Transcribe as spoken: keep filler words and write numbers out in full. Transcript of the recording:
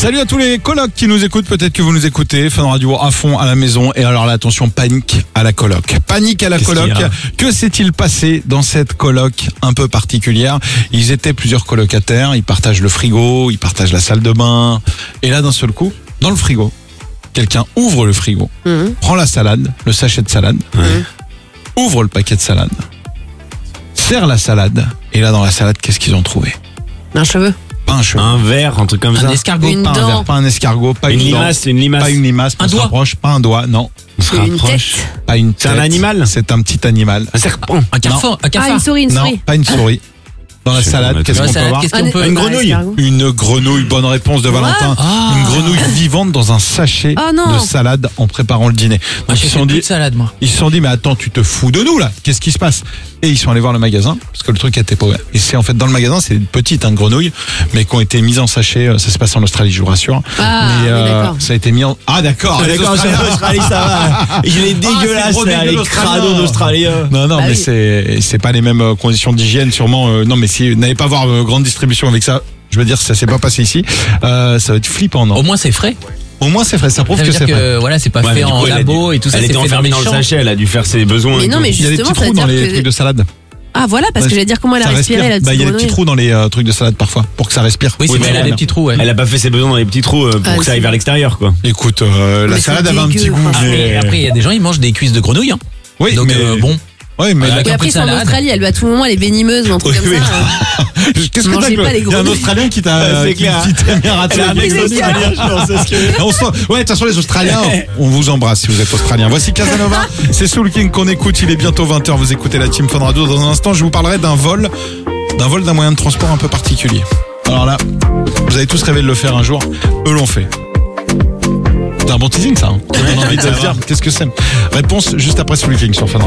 Salut à tous les colocs qui nous écoutent, peut-être que vous nous écoutez, Fun Radio à fond à la maison. Et alors là, attention, panique à la coloc. Panique à la Qu'est-ce coloc. qu'il y a ? Que s'est-il passé dans cette coloc un peu particulière ? Ils étaient plusieurs colocataires, ils partagent le frigo, ils partagent la salle de bain. Et là, d'un seul coup, dans le frigo, quelqu'un ouvre le frigo, Mmh. prend la salade, le sachet de salade, Ouais. ouvre le paquet de salade, serre la salade. Et là, dans la salade, qu'est-ce qu'ils ont trouvé ? Un cheveu. Pas un cheveu. Un verre, un truc comme ça. Un escargot. Une Pas un dent. verre, pas un escargot, pas Une une, dent, limace, une limace. pas une limace, Un on se doigt. rapproche, pas un doigt, non, On se Une rapproche. tête. pas une C'est un tête. animal ? C'est un petit animal. Un serpent. Un cafard. Un Ah, cafard. une souris, une Non, souris. pas une souris. Dans la Je sais salade, pas, qu'est-ce Dans qu'on la peut salade, avoir ? qu'est-ce qu'on Un- peut Une un grenouille. escargot. Une grenouille, bonne réponse de Valentin. Ah. Une grenouille vivante dans un sachet Oh non. de salade en préparant le dîner. Moi, Donc j'ai ils se fait sont plus dit, de salade, moi. ils se sont dit, mais attends, tu te fous de nous là ? Qu'est-ce qui se passe ? Et ils sont allés voir le magasin, parce que le truc était pas ouvert. Et c'est en fait dans le magasin, c'est une petite hein, grenouille, mais qui ont été mises en sachet. Ça se passe en Australie, je vous rassure. Ah, mais oui, d'accord. ça a été mis en. Ah d'accord. Ah, les d'accord, Australiens. c'est l'Australie, ça va. Il est dégueulasse, c'est trop là, dégueu, les l'Australien. crados d'Australiens. Non, non, Bah mais oui. c'est c'est pas les mêmes euh, conditions d'hygiène, sûrement. euh, non, mais si vous n'allez pas voir euh, grande distribution avec ça, je veux dire, ça s'est pas passé ici. Euh, ça va être flippant, non ? Au moins, c'est frais. Au moins, c'est frais. Ça prouve Ça veut que dire c'est frais. que voilà, c'est pas Ouais, mais fait du en coup, elle a labo dû- et tout ça. Elle c'est était fait enfermée dans le champs. sachet, elle a dû faire ses besoins. Mais et non, tout. mais Il y a des justement, petits ça trous veut dans dire les que. trucs de salade. Ah, voilà, parce que j'allais dire comment elle a Ça respiré, respire. la petite Bah, il y a des petits grenouille. trous dans les euh, trucs de salade parfois pour que ça respire. Oui, c'est Oui, vrai, mais elle a elle des a- petits trous, ouais. Elle a pas fait ses besoins dans les petits trous euh, pour Ah, que ça aille si. vers l'extérieur, quoi. Écoute, euh, la Mais salade c'est avait un petit dégueu, goût. franchement. mais- Et après, il y a des gens, ils mangent des cuisses de grenouille. Hein. Oui, Donc, mais euh, bon. Oui, mais Voilà, la- Et un peu après, de c'est en salade. Australie, elle doit à tout moment, elle est venimeuse ou un truc Oui, comme oui. ça. qu'est-ce que Mangez t'as que- pas les Il y a un grenouilles. Australien qui t'a Ouais, c'est qui, clair. qui t'a mis à rater Elle a un la mec blague. d'Australien, je pense, c'est ce que- On se- Ouais, de toute façon, les Australiens, on vous embrasse si vous êtes Australiens. Voici Casanova, c'est Soul King qu'on écoute. Il est bientôt vingt heures. Vous écoutez la Team Fun Radio. Dans un instant, je vous parlerai d'un vol, d'un vol d'un moyen de transport un peu particulier. Alors là, vous avez tous rêvé de le faire un jour. Eux l'ont fait. C'est un bon teasing, ça. Hein. Ça donne envie de se dire, qu'est-ce que c'est ? Réponse juste après Soul King sur Fun Radio.